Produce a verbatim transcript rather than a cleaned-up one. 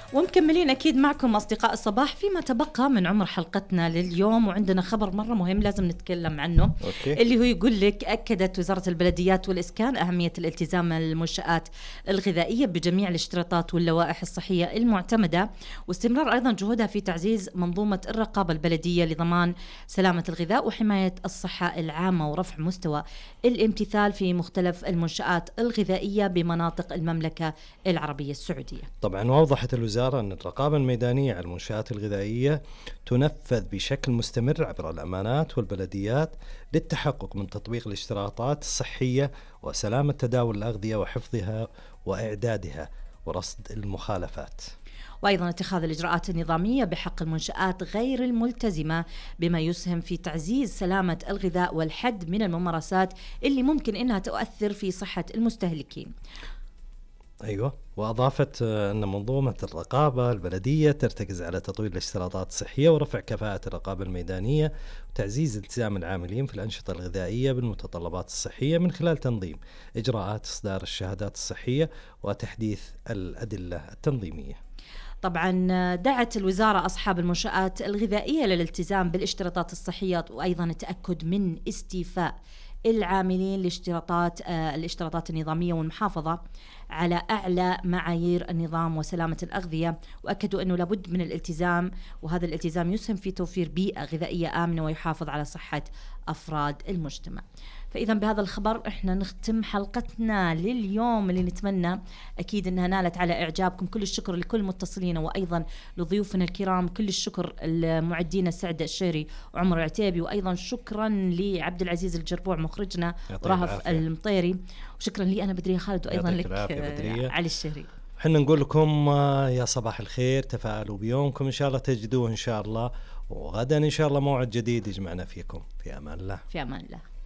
ومكملين أكيد معكم أصدقاء الصباح فيما تبقى من عمر حلقتنا لليوم، وعندنا خبر مرة مهم لازم نتكلم عنه. أوكي. اللي هو يقول لك أكدت وزارة البلديات والإسكان أهمية الالتزام المنشآت الغذائية بجميع الاشتراطات واللوائح الصحية المعتمدة، واستمرار أيضا جهودها في تعزيز منظومة الرقابة البلدية لضمان سلامة الغذاء وحماية الصحة العامة ورفع مستوى الامتثال في مختلف المنشآت الغذائية بمناطق المملكة العربية السعودية. طبعا وأوضحت الوزارة أن الرقابة الميدانية على المنشآت الغذائية تنفذ بشكل مستمر عبر الأمانات والبلديات للتحقق من تطبيق الاشتراطات الصحية وسلامة تداول الأغذية وحفظها وإعدادها ورصد المخالفات، وأيضا اتخاذ الإجراءات النظامية بحق المنشآت غير الملتزمة بما يسهم في تعزيز سلامة الغذاء والحد من الممارسات اللي ممكن إنها تؤثر في صحة المستهلكين. أيوة. وأضافت أن منظومة الرقابة البلدية ترتكز على تطوير الاشتراطات الصحية ورفع كفاءة الرقابة الميدانية وتعزيز التزام العاملين في الأنشطة الغذائية بالمتطلبات الصحية من خلال تنظيم إجراءات إصدار الشهادات الصحية وتحديث الأدلة التنظيمية. طبعا دعت الوزارة أصحاب المنشآت الغذائية للالتزام بالاشتراطات الصحية وأيضا التأكد من استيفاء العاملين لاشتراطات آه الاشتراطات النظامية والمحافظة على أعلى معايير النظام وسلامة الأغذية، وأكدوا أنه لابد من الالتزام، وهذا الالتزام يسهم في توفير بيئة غذائية آمنة ويحافظ على صحة أفراد المجتمع. فإذا بهذا الخبر إحنا نختم حلقتنا لليوم اللي نتمنى أكيد أنها نالت على إعجابكم. كل الشكر لكل متصلين وأيضا لضيوفنا الكرام، كل الشكر لمعدينا سعد الشيري وعمر عتيبي، وأيضا شكرا لعبد العزيز الجربوع مخرجنا ورهف المطيري، وشكرا لي أنا بدرية خالد وأيضا لك علي الشهري. حنا نقول لكم يا صباح الخير، تفاءلوا بيومكم إن شاء الله تجدوه إن شاء الله، وغدا إن شاء الله موعد جديد يجمعنا فيكم. في أمان الله. في أمان الله.